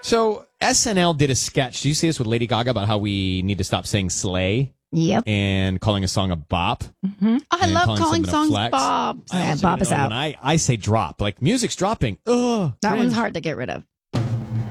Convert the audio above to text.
So SNL did a sketch. Do you see this with Lady Gaga about how we need to stop saying slay? Yep. And calling a song a bop. Mm-hmm. I love calling songs bops. Bop is out. I say drop. Like, music's dropping. Ugh. That one's hard to get rid of.